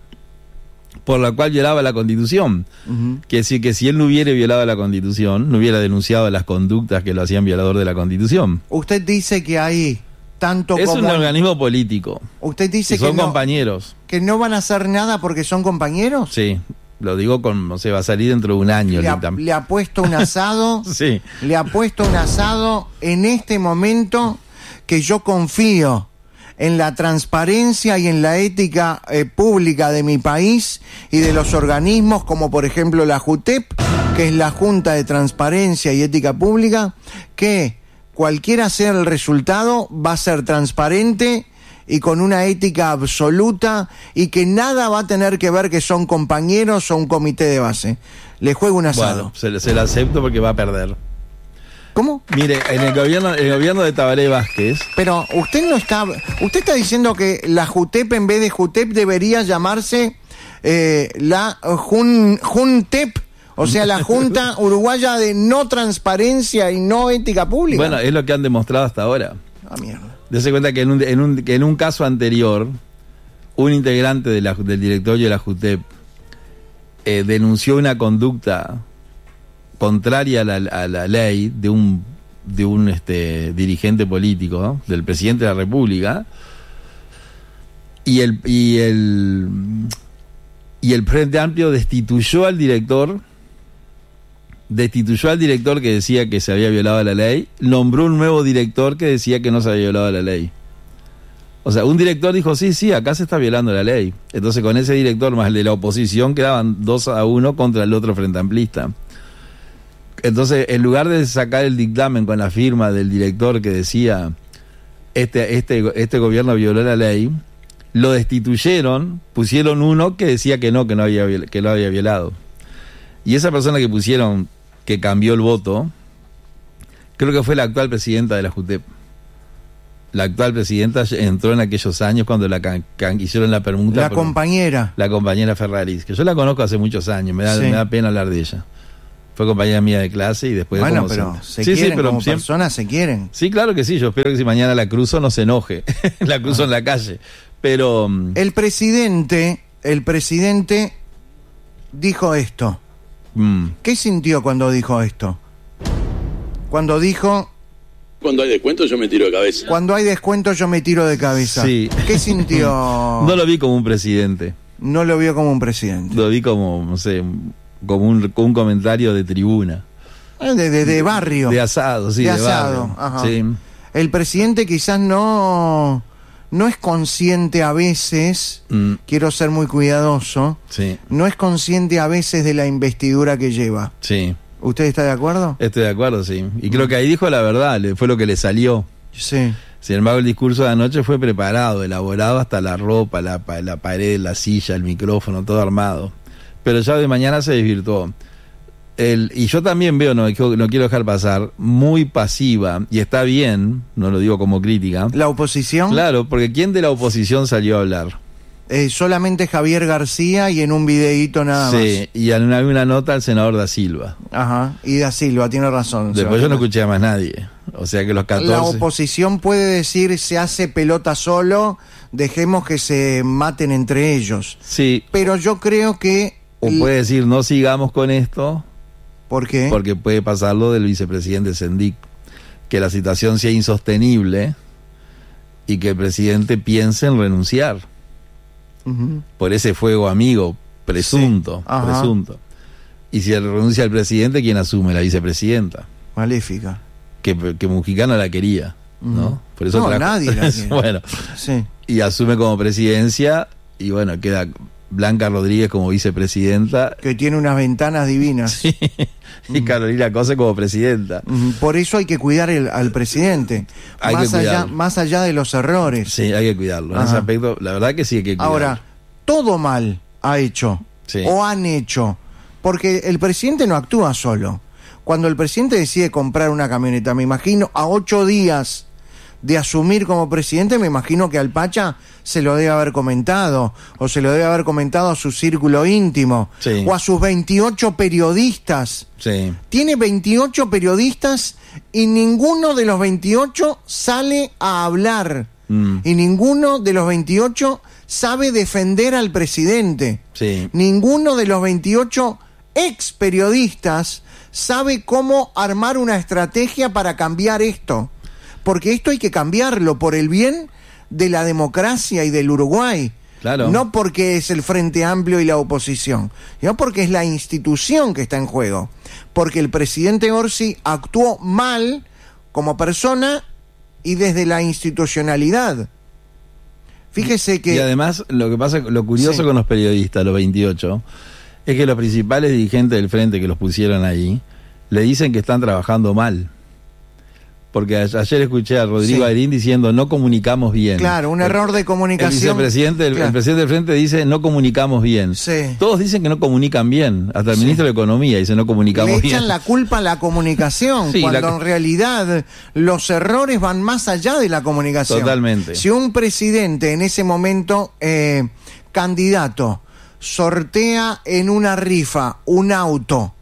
por la cual violaba la Constitución. Ujú. Que decir que si él no hubiera violado la Constitución, no hubiera denunciado las conductas que lo hacían violador de la Constitución. Usted dice que hay tanto Es como... un organismo político. Usted dice Y que son no, compañeros. que no van a hacer nada porque son compañeros. Sí, lo digo con, no sé, va a salir dentro de un año el Le ha, dictamen. le ha puesto un asado, Sí. le ha puesto un asado en este momento que yo confío en la transparencia y en la ética eh, pública de mi país y de los organismos como por ejemplo la JUTEP, que es la Junta de Transparencia y Ética Pública, que cualquiera sea el resultado va a ser transparente y con una ética absoluta y que nada va a tener que ver que son compañeros o un comité de base. Le juego un asado. Bueno, se, se lo acepto porque va a perder. ¿Cómo? Mire, en el gobierno, el gobierno de Tabaré Vázquez, Pero usted no está... Usted está diciendo que la JUTEP en vez de JUTEP debería llamarse eh, la Jun, JUNTEP, o sea, la Junta Uruguaya de No Transparencia y No Ética Pública. bueno, es lo que han demostrado hasta ahora. Ah, mierda. Dese cuenta que en un, en un, que en un caso anterior, un integrante de la, del directorio de la JUTEP eh, denunció una conducta contraria a la, a la ley de un de un este dirigente político, ¿no? Del presidente de la República, y el y el y el Frente Amplio destituyó al director destituyó al director que decía que se había violado la ley, nombró un nuevo director que decía que no se había violado la ley. O sea, un director dijo, sí, sí, acá se está violando la ley. Entonces con ese director más el de la oposición quedaban dos a uno contra el otro Frente Amplista. Entonces, en lugar de sacar el dictamen con la firma del director que decía este, este, este gobierno violó la ley, lo destituyeron, pusieron uno que decía que no, que no había, viol- que lo había violado. Y esa persona que pusieron, que cambió el voto, creo que fue la actual presidenta de la JUTEP. La actual presidenta entró en aquellos años cuando la can, can, hicieron la permuta. La compañera. La compañera Ferraris, que yo la conozco hace muchos años, me da, Sí. me da pena hablar de ella. Fue compañera mía de clase y después... Bueno, como pero se, se sí, quieren sí, pero como siempre- personas, se quieren. Sí, claro que sí, yo espero que si mañana la cruzo no se enoje. La cruzo en la calle. Pero... mm, El presidente, el presidente dijo esto. mm, ¿Qué sintió cuando dijo esto? Cuando dijo, Cuando hay descuento yo me tiro de cabeza. cuando hay descuento yo me tiro de cabeza. Sí. ¿Qué sintió? no lo vi como un presidente. No lo vio como un presidente. Lo vi como, no sé, como un, como un comentario de tribuna. Eh, De, de, de barrio. De asado, sí, de de, asado. barrio. Ajá. Sí. El presidente quizás no, no es consciente a veces, Mm, quiero ser muy cuidadoso, sí, no es consciente a veces de la investidura que lleva. sí. ¿Usted está de acuerdo? Estoy de acuerdo, sí. Y creo que ahí dijo la verdad, le- fue lo que le salió. Sí. Sin embargo, el discurso de anoche fue preparado, elaborado hasta la ropa, la, pa- la pared, la silla, el micrófono, todo armado. Pero ya de mañana se desvirtuó. El, y yo también veo, no, no quiero dejar pasar, muy pasiva, y está bien, no lo digo como crítica. La oposición, Claro, porque ¿quién de la oposición salió a hablar? eh, solamente Javier García y en un videíto nada Sí, y en una, una nota al senador Da Silva. más. Ajá. Y Da Silva, tiene razón. Después yo no Sebastián. escuché a más nadie. O sea que los catorce... La oposición puede decir se hace pelota solo, dejemos que se maten entre ellos. Sí, Pero yo creo que... o puede decir no sigamos con esto, ¿Por qué? porque puede pasar lo del vicepresidente Sendik, que la situación sea insostenible y que el presidente piense en renunciar Ujú. por ese fuego amigo, presunto, Sí, ajá. presunto. Y si renuncia el presidente, ¿quién asume? La vicepresidenta, Maléfica. que, que Mujica no la quería, ¿no? Ujú. Por eso No, trajo- nadie la quiere. Bueno, Sí. y asume como presidencia y bueno, queda Blanca Rodríguez como vicepresidenta Que tiene unas ventanas divinas. y Carolina Cose como presidenta. Ujú. Por eso hay que cuidar el- al presidente. Hay más que allá, cuidarlo. más allá de los errores. Sí, hay que cuidarlo. En Ajá. ese aspecto, la verdad que sí hay que cuidarlo. Ahora, todo mal ha hecho. Sí. O han hecho. Porque el presidente no actúa solo. Cuando el presidente decide comprar una camioneta, me imagino, a ocho días de asumir como presidente, me imagino que al Pacha se lo debe haber comentado, o se lo debe haber comentado a su círculo íntimo, Sí. o a sus veintiocho periodistas. Sí, Tiene veintiocho periodistas y ninguno de los veintiocho sale a hablar. Mm. Y ninguno de los veintiocho sabe defender al presidente. sí. Ninguno de los veintiocho ex periodistas sabe cómo armar una estrategia para cambiar esto. Porque esto hay que cambiarlo por el bien de la democracia y del Uruguay. Claro. No porque es el Frente Amplio y la oposición, sino porque es la institución que está en juego. Porque el presidente Orsi actuó mal como persona y desde la institucionalidad. Fíjese que... Y además, lo que pasa, lo curioso Sí. con los periodistas, los veintiocho, es que los principales dirigentes del frente que los pusieron ahí, le dicen que están trabajando mal. Porque a- ayer escuché a Rodrigo Sí. Ayrín diciendo no comunicamos bien. Claro, un El- error de El comunicación. vicepresidente, el, Claro. el presidente del frente dice no comunicamos bien. Sí. Todos dicen que no comunican bien. Hasta el Sí. ministro de Economía dice no comunicamos Le bien. echan la culpa a la comunicación, Sí, cuando la- en realidad los errores van más allá de la comunicación. Totalmente. Si un presidente en ese momento, eh, candidato, sortea en una rifa un auto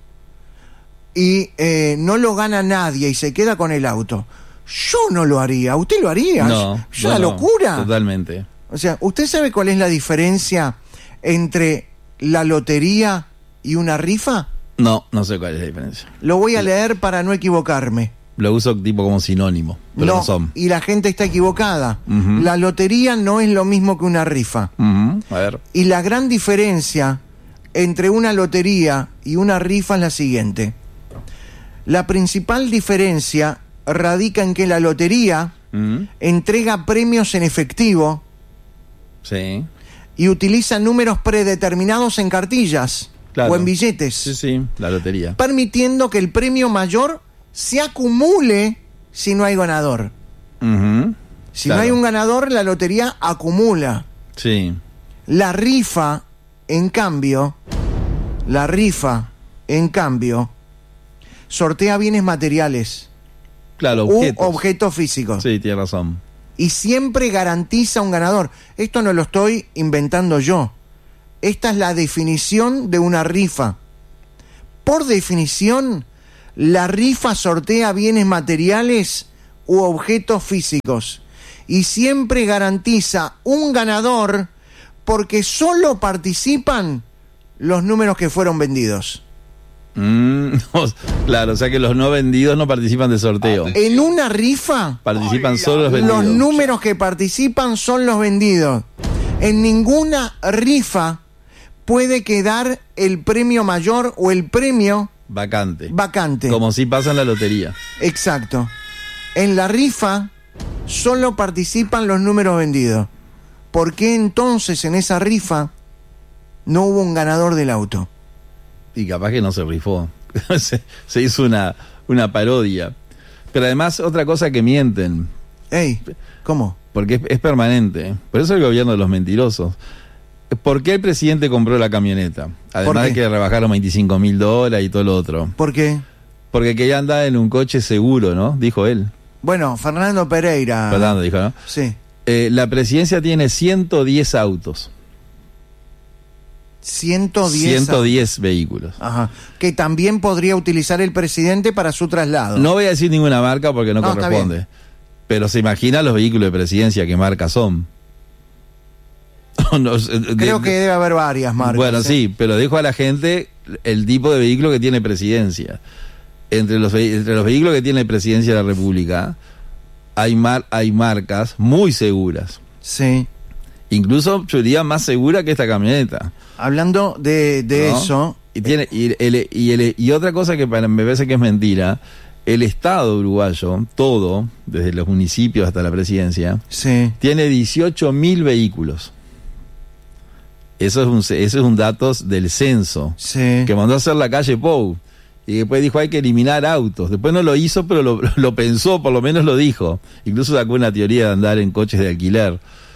y eh, no lo gana nadie y se queda con el auto, yo no lo haría. ¿Usted lo haría? No, Es no, una no, locura. Totalmente. O sea, ¿usted sabe cuál es la diferencia entre la lotería y una rifa? No, no sé cuál es la diferencia. Lo voy a leer para no equivocarme. Lo uso tipo como sinónimo, pero no, No, son. y la gente está equivocada. Ujú. La lotería no es lo mismo que una rifa. Ujú, a ver. Y la gran diferencia entre una lotería y una rifa es la siguiente. La principal diferencia radica en que la lotería Ujú, entrega premios en efectivo sí, y utiliza números predeterminados en cartillas claro. o en billetes, Sí, sí, la lotería. permitiendo que el premio mayor se acumule si no hay ganador. Ujú, Si claro. no hay un ganador, la lotería acumula. Sí, La rifa, en cambio, la rifa, en cambio, sortea bienes materiales claro, u objetos. objetos físicos. Sí, tiene razón. y siempre garantiza un ganador. Esto no lo estoy inventando yo. Esta es la definición de una rifa. Por definición, la rifa sortea bienes materiales u objetos físicos y siempre garantiza un ganador porque solo participan los números que fueron vendidos. Mm, no, claro, o sea que los no vendidos no participan del sorteo. En una rifa, Participan solo los vendidos. los números que participan son los vendidos. En ninguna rifa puede quedar el premio mayor o el premio Vacante. vacante. Como si pasa en la lotería. Exacto. En la rifa solo participan los números vendidos. ¿Por qué entonces en esa rifa no hubo un ganador del auto? Y capaz que no se rifó. se, se hizo una, una parodia. Pero además, otra cosa que mienten. Ey, ¿cómo? Porque es, es permanente. Por eso el gobierno de los mentirosos. ¿Por qué el presidente compró la camioneta? Además de que le rebajaron veinticinco mil dólares y todo lo otro. ¿Por qué? Porque quería andar en un coche seguro, ¿no? Dijo él. Bueno, Fernando Pereira. Fernando dijo, ¿no? Sí. Eh, la presidencia tiene ciento diez autos. ciento diez. ciento diez vehículos. Ajá. Que también podría utilizar el presidente para su traslado. No voy a decir ninguna marca porque no, No, está corresponde. bien. Pero se imagina los vehículos de presidencia, ¿qué marcas son? No, de- Creo de- que debe haber varias marcas. Bueno, ¿eh? sí, pero dejo a la gente el tipo de vehículo que tiene presidencia. Entre los, ve- entre los vehículos que tiene presidencia de la República, hay, mar, hay marcas muy seguras. Sí. Incluso, yo diría, más segura que esta camioneta. Hablando de, de ¿No? eso. Y, tiene, y, el- y, el- y otra cosa que para, me parece que es mentira, el Estado uruguayo, todo, desde los municipios hasta la presidencia, Sí. tiene dieciocho mil vehículos. Eso es un, eso es un dato del censo, Sí. que mandó a hacer la calle Pou. Y después dijo hay que eliminar autos. Después no lo hizo, pero lo, lo pensó, por lo menos lo dijo. Incluso sacó una teoría de andar en coches de alquiler.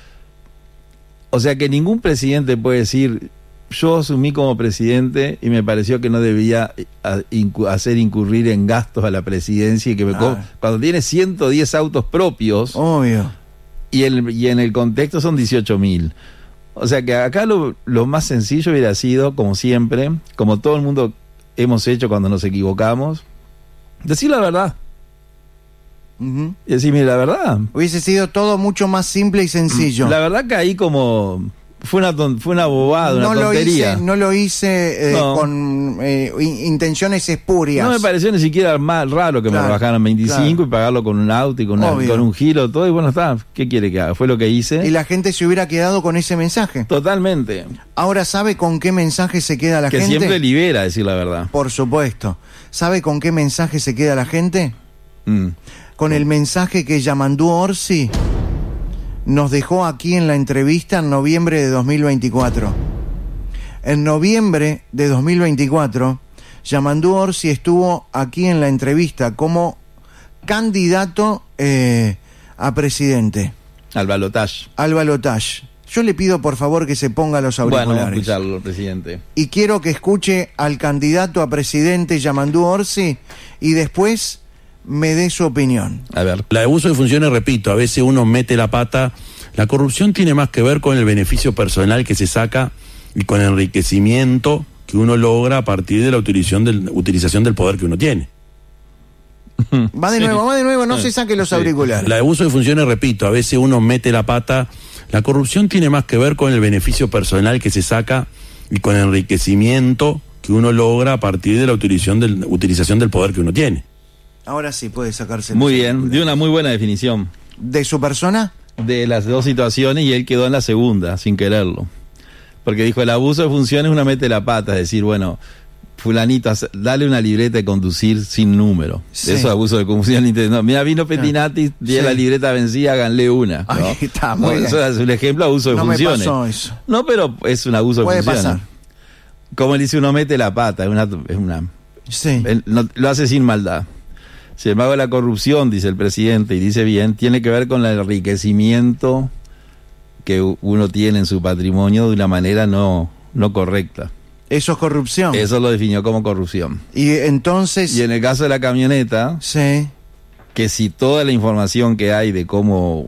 O sea que ningún presidente puede decir, yo asumí como presidente y me pareció que no debía a- incu- hacer incurrir en gastos a la presidencia y que me co- Claro. cuando tiene ciento diez autos propios Obvio. y, el, y en el contexto son dieciocho mil. O sea que acá lo, lo más sencillo hubiera sido, como siempre, como todo el mundo hemos hecho cuando nos equivocamos, decir la verdad. Ujú. Y decir, mire, la verdad. Hubiese sido todo mucho más simple y sencillo. La verdad que ahí como fue una ton- fue una bobada, una no lo tontería. hice, no lo hice eh, No. con eh, in- intenciones espurias. No me pareció ni siquiera mal raro que Claro, me rebajaran veinticinco claro. y pagarlo con un auto y con, una- Obvio. con un giro, todo, y bueno, está, ¿qué quiere que haga? Fue lo que hice. Y la gente se hubiera quedado con ese mensaje. Totalmente. Ahora, ¿sabe con qué mensaje se queda la que gente? siempre libera, decir la verdad. Por supuesto. ¿Sabe con qué mensaje se queda la gente? Mm. Con el mensaje que Yamandú Orsi nos dejó aquí en la entrevista en noviembre de dos mil veinticuatro. En noviembre de dos mil veinticuatro, Yamandú Orsi estuvo aquí en la entrevista como candidato eh, a presidente, Al balotaje. al balotaje. Yo le pido por favor que se ponga los Bueno, vamos a auriculares. escucharlo, presidente. Y quiero que escuche al candidato a presidente Yamandú Orsi y después me dé su opinión. A ver. La de abuso de funciones, repito, a veces uno mete la pata. La corrupción tiene más que ver con el beneficio personal que se saca y con el enriquecimiento que uno logra a partir de la utilización del, utilización del poder que uno tiene. Va de Sí. nuevo, va de nuevo, no se saque los Sí. auriculares. La de abuso de funciones, repito, a veces uno mete la pata. La corrupción tiene más que ver con el beneficio personal que se saca y con el enriquecimiento que uno logra a partir de la utilización del, utilización del poder que uno tiene. Ahora sí puede sacarse los Muy bien, auriculares. dio una muy buena definición ¿De su persona? de las dos situaciones y él quedó en la segunda, sin quererlo. Porque dijo, el abuso de funciones una mete la pata, es decir, bueno, fulanito, hace- dale una libreta de conducir sin número. Sí. Eso es abuso de funciones. No, mira, vino Petinati, tiene Sí. la libreta vencida, háganle una. ¿no? Ay, está muy No, bien. eso es un ejemplo de abuso de No me funciones. pasó eso. No, pero es un abuso Puede de funciones. pasar. Como él dice, uno mete la pata, es una... Es una Sí. él no- lo hace sin maldad. Sin embargo, la corrupción, dice el presidente, y dice bien, tiene que ver con el enriquecimiento que u- uno tiene en su patrimonio de una manera no, no correcta. Eso es corrupción. Eso lo definió como corrupción. Y entonces... Y en el caso de la camioneta, Sí. que si toda la información que hay de cómo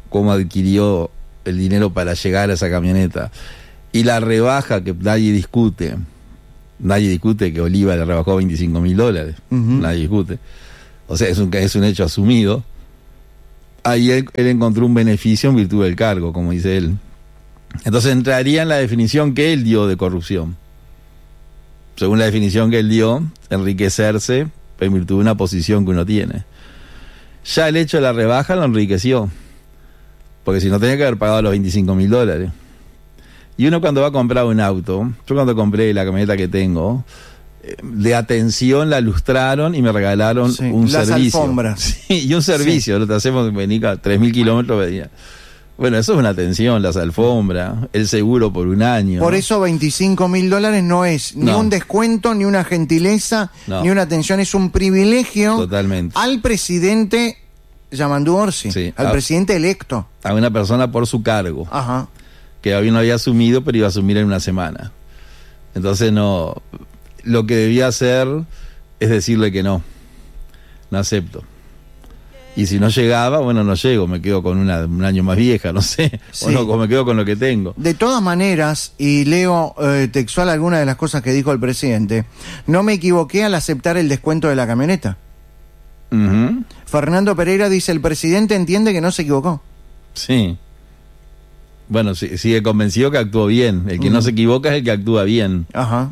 cómo adquirió el dinero para llegar a esa camioneta. Y la rebaja que nadie discute, nadie discute que Oliva le rebajó veinticinco mil dólares, uh-huh. Nadie discute. O sea, es un, es un hecho asumido. Ahí él, él encontró un beneficio en virtud del cargo, como dice él. Entonces entraría en la definición que él dio de corrupción. Según la definición que él dio, enriquecerse en virtud de una posición que uno tiene. Ya el hecho de la rebaja lo enriqueció, porque si no tenía que haber pagado los veinticinco mil dólares. Y uno cuando va a comprar un auto, yo cuando compré la camioneta que tengo, de atención la lustraron y me regalaron sí, un las servicio. Alfombras. Sí, y un servicio, sí. Lo te hacemos venir a tres mil kilómetros venía. Bueno, eso es una atención, las alfombras, el seguro por un año. Por eso veinticinco mil dólares no es ni no. un descuento, ni una gentileza, no. ni una atención, es un privilegio. Totalmente. Al presidente Yamandu Orsi, sí. al a, presidente electo. A una persona por su cargo. Ajá. Que hoy no había asumido, pero iba a asumir en una semana. Entonces no, lo que debía hacer es decirle que no, no acepto. Y si no llegaba, bueno, no llego, me quedo con una, un año más vieja, no sé, sí. o, no, o me quedo con lo que tengo. De todas maneras, y leo eh, textual algunas de las cosas que dijo el presidente, no me equivoqué al aceptar el descuento de la camioneta. Uh-huh. Fernando Pereira dice, el presidente entiende que no se equivocó. Sí. Bueno, sí, sigue convencido que actuó bien. El que uh-huh. no se equivoca es el que actúa bien. Ajá.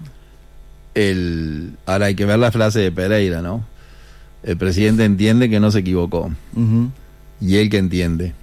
El, ahora hay que ver la frase de Pereira, ¿no? El presidente entiende que no se equivocó. Uh-huh. Y él que entiende.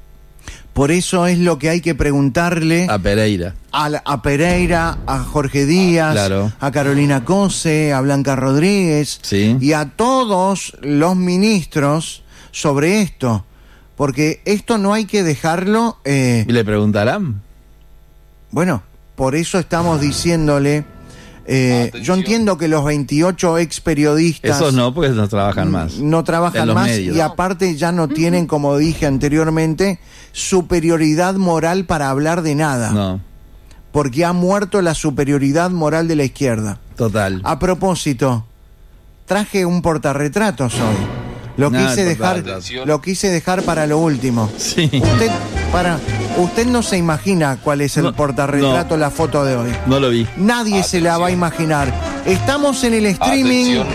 Por eso es lo que hay que preguntarle a Pereira. A, a Pereira, a Jorge Díaz, claro. a Carolina Cose, a Blanca Rodríguez, sí. y a todos los ministros sobre esto. Porque esto no hay que dejarlo... Eh, ¿Y le preguntarán? Bueno, por eso estamos diciéndole... Eh, yo entiendo que los veintiocho ex periodistas... Esos no, porque no trabajan más. No trabajan más medios. Y aparte ya no tienen, como dije anteriormente, superioridad moral para hablar de nada. No. Porque ha muerto la superioridad moral de la izquierda. Total. A propósito, traje un portarretratos hoy. Lo no, quise dejar, lo quise dejar para lo último. Sí. Usted, para, usted no se imagina cuál es el no, portarretrato, no. la foto de hoy. No lo vi. Nadie Atención. se la va a imaginar. Estamos en el streaming Atención.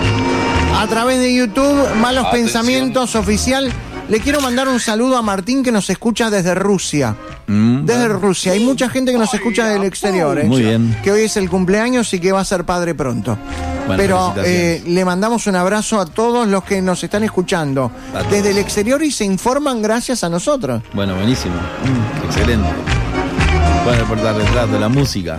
a través de YouTube, Malos Atención. Pensamientos Oficial. Le quiero mandar un saludo a Martín que nos escucha desde Rusia. Mm, desde bueno. Rusia. Hay mucha gente que nos escucha del exterior. ¿eh? Muy bien. Que hoy es el cumpleaños y que va a ser padre pronto. Bueno, pero eh, le mandamos un abrazo a todos los que nos están escuchando desde el exterior y se informan gracias a nosotros. Bueno, buenísimo. Mm. Excelente. Bueno, el portarretrato, la música.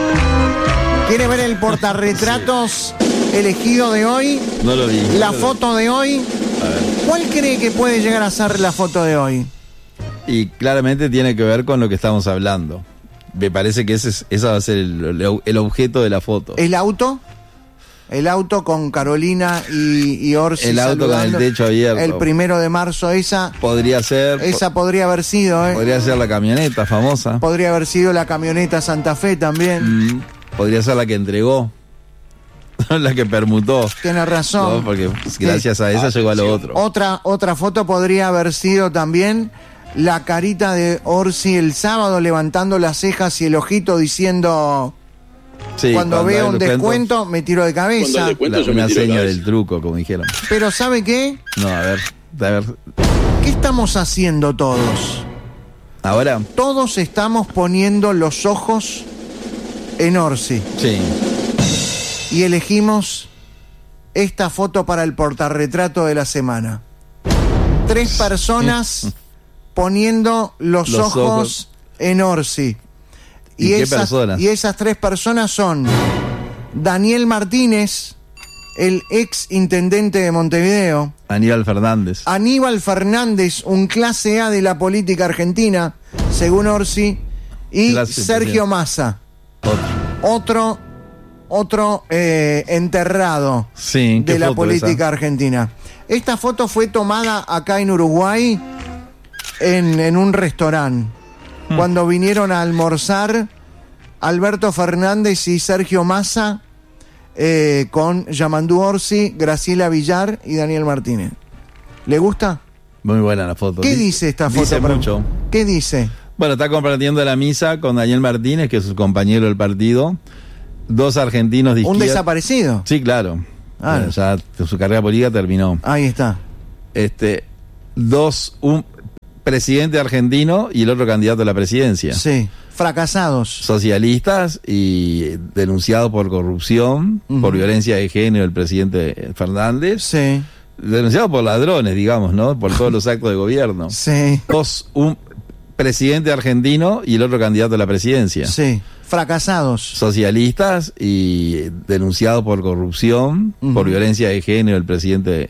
¿Quiere ver el portarretratos sí. elegido de hoy? No lo vi. La no lo foto vi. de hoy. A ver. ¿Cuál cree que puede llegar a ser la foto de hoy? Y claramente tiene que ver con lo que estamos hablando. Me parece que ese, es, ese va a ser el, el objeto de la foto. ¿El auto? El auto con Carolina y, y Orsi. El auto saludando. Con el techo abierto. El primero de marzo, esa. Podría ser. Esa podría haber sido, ¿eh? Podría ser la camioneta famosa. Podría haber sido la camioneta Santa Fe también. Mm, podría ser la que entregó. La que permutó. Tiene razón. No, porque gracias a esa Atención. Llegó a lo otro. Otra, otra foto podría haber sido también la carita de Orsi el sábado levantando las cejas y el ojito diciendo... Sí, cuando, cuando veo un descuento, descuento me tiro de cabeza. La, una seña del truco, como dijeron. Pero ¿sabe qué? No, a ver, a ver. ¿Qué estamos haciendo todos? ¿Ahora? Todos estamos poniendo los ojos en Orsi. Sí. Y elegimos esta foto para el portarretrato de la semana. Tres personas poniendo los, los ojos, ojos en Orsi. ¿Y, ¿Y qué esas, personas? Y esas tres personas son Daniel Martínez, el ex intendente de Montevideo. Aníbal Fernández. Aníbal Fernández, un clase A de la política argentina, según Orsi. Y clase Sergio Massa. Otro. Otro, otro eh, enterrado sí, de la política esa? argentina. Esta foto fue tomada acá en Uruguay en, en un restaurante. Cuando vinieron a almorzar Alberto Fernández y Sergio Massa eh, con Yamandu Orsi, Graciela Villar y Daniel Martínez. ¿Le gusta? Muy buena la foto. ¿Qué dice esta foto? Dice para- mucho. ¿Qué dice? Bueno, está compartiendo la misa con Daniel Martínez, que es su compañero del partido. Dos argentinos de ¿Un izquierda. desaparecido? Sí, claro. Ah. Bueno, ya su carrera política terminó. Ahí está. Este, dos, un presidente argentino y el otro candidato a la presidencia. Sí. Fracasados. Socialistas y denunciados por corrupción, Ujú. por violencia de género, el presidente Fernández. Sí. Denunciado por ladrones, digamos, ¿no? Por todos los actos de gobierno. Sí. Dos, un presidente argentino y el otro candidato a la presidencia. Sí. Fracasados. Socialistas y denunciados por corrupción, Ujú. por violencia de género, el presidente